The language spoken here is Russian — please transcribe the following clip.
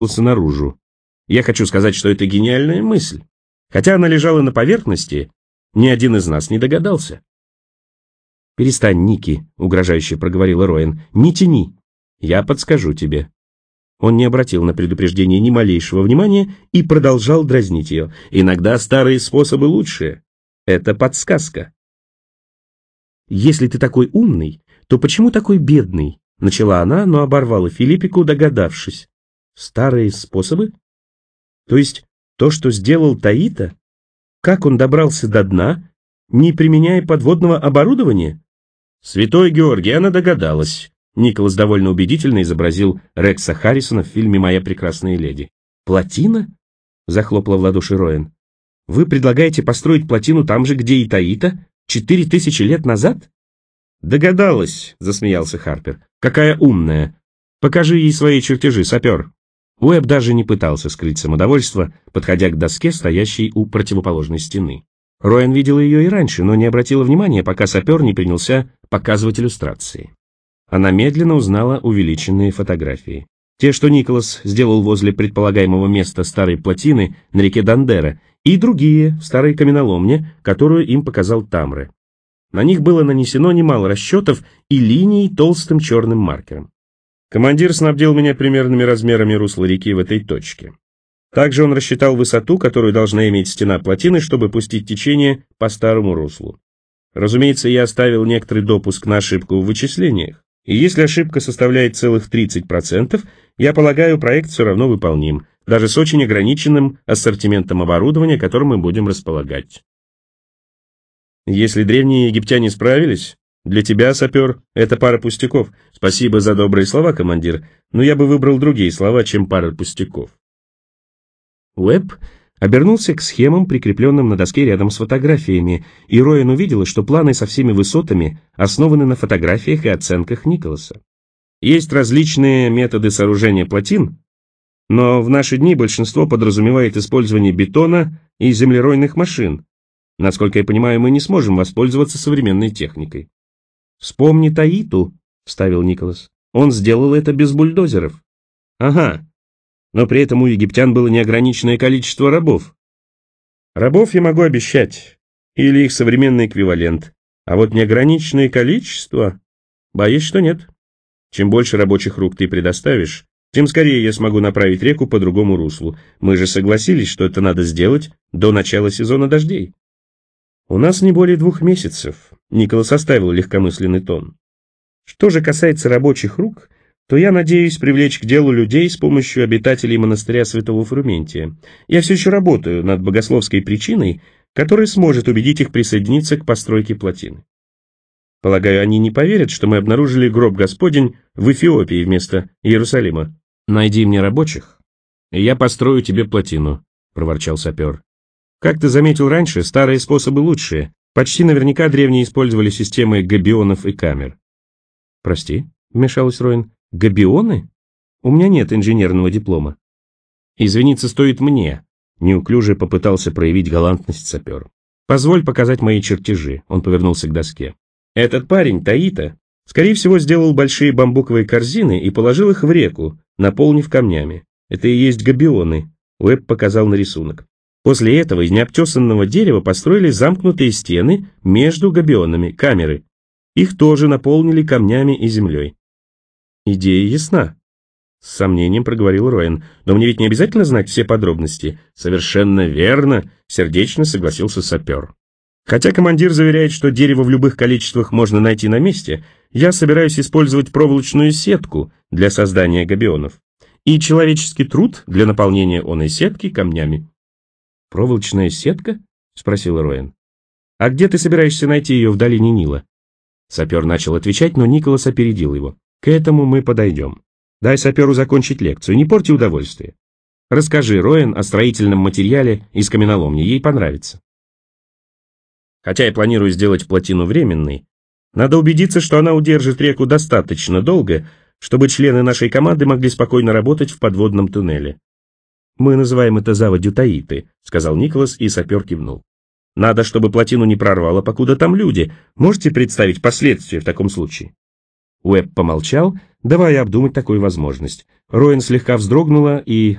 наружу. Я хочу сказать, что это гениальная мысль. Хотя она лежала на поверхности, ни один из нас не догадался. «Перестань, Ники», — угрожающе проговорила Роэн. «Не тяни. Я подскажу тебе». Он не обратил на предупреждение ни малейшего внимания и продолжал дразнить ее. «Иногда старые способы лучшие. Это подсказка». «Если ты такой умный, то почему такой бедный?» — начала она, но оборвала Филиппику, догадавшись. «Старые способы? То есть то, что сделал Таита? Как он добрался до дна, не применяя подводного оборудования?» «Святой Георгий, она догадалась». Николас довольно убедительно изобразил Рекса Харрисона в фильме «Моя прекрасная леди». «Плотина?» — захлопала в ладоши Роэн. «Вы предлагаете построить плотину там же, где и Таита, 4000 лет назад?» «Догадалась», — засмеялся Харпер. «Какая умная! Покажи ей свои чертежи, сапер». Уэбб даже не пытался скрыть самодовольство, подходя к доске, стоящей у противоположной стены. Роэн видела ее и раньше, но не обратила внимания, пока сапер не принялся показывать иллюстрации. Она медленно узнала увеличенные фотографии. Те, что Николас сделал возле предполагаемого места старой плотины на реке Дандера, и другие в старой каменоломне, которую им показал Тамре. На них было нанесено немало расчетов и линий толстым черным маркером. Командир снабдил меня примерными размерами русла реки в этой точке. Также он рассчитал высоту, которую должна иметь стена плотины, чтобы пустить течение по старому руслу. Разумеется, я оставил некоторый допуск на ошибку в вычислениях. И если ошибка составляет целых 30%, я полагаю, проект все равно выполним, даже с очень ограниченным ассортиментом оборудования, которым мы будем располагать. Если древние египтяне справились, для тебя, сапер, это пара пустяков. Спасибо за добрые слова, командир, но я бы выбрал другие слова, чем пара пустяков. Уэбб обернулся к схемам, прикрепленным на доске рядом с фотографиями, и Роэн увидела, что планы со всеми высотами основаны на фотографиях и оценках Николаса. Есть различные методы сооружения плотин, но в наши дни большинство подразумевает использование бетона и землеройных машин. Насколько я понимаю, мы не сможем воспользоваться современной техникой. «Вспомни Таиту», — вставил Николас. «Он сделал это без бульдозеров». «Ага. Но при этом у египтян было неограниченное количество рабов. Рабов я могу обещать, или их современный эквивалент, а вот неограниченное количество, боюсь, что нет. Чем больше рабочих рук ты предоставишь, тем скорее я смогу направить реку по другому руслу. Мы же согласились, что это надо сделать до начала сезона дождей». «У нас не более 2 месяцев», — Николас оставил легкомысленный тон. «Что же касается рабочих рук, то я надеюсь привлечь к делу людей с помощью обитателей монастыря Святого Фрументия. Я все еще работаю над богословской причиной, которая сможет убедить их присоединиться к постройке плотины. Полагаю, они не поверят, что мы обнаружили гроб Господень в Эфиопии вместо Иерусалима. Найди мне рабочих, и я построю тебе плотину», — проворчал сапер. «Как ты заметил раньше, старые способы лучшие. Почти наверняка древние использовали системы габионов и камер». «Прости», — вмешалась Роэн. «Габионы? У меня нет инженерного диплома». «Извиниться стоит мне», — неуклюже попытался проявить галантность сапер. «Позволь показать мои чертежи», — он повернулся к доске. «Этот парень, Таита, скорее всего, сделал большие бамбуковые корзины и положил их в реку, наполнив камнями. Это и есть габионы», — Уэбб показал на рисунок. После этого из необтесанного дерева построили замкнутые стены между габионами, камеры. Их тоже наполнили камнями и землей. «Идея ясна», — с сомнением проговорил Роэн. «Но мне ведь не обязательно знать все подробности». «Совершенно верно», — сердечно согласился сапер. «Хотя командир заверяет, что дерево в любых количествах можно найти на месте, я собираюсь использовать проволочную сетку для создания габионов и человеческий труд для наполнения оной сетки камнями». «Проволочная сетка?» — спросил Роэн. «А где ты собираешься найти ее в долине Нила?» Сапер начал отвечать, но Николас опередил его. «К этому мы подойдем. Дай саперу закончить лекцию, не порти удовольствие. Расскажи, Роэн, о строительном материале из каменоломни, ей понравится». «Хотя я планирую сделать плотину временной, надо убедиться, что она удержит реку достаточно долго, чтобы члены нашей команды могли спокойно работать в подводном туннеле. «Мы называем это заводью Таиты», — сказал Николас, и сапер кивнул. «Надо, чтобы плотину не прорвало, покуда там люди. Можете представить последствия в таком случае?» Уэбб помолчал, давая обдумать такую возможность. Роэн слегка вздрогнула и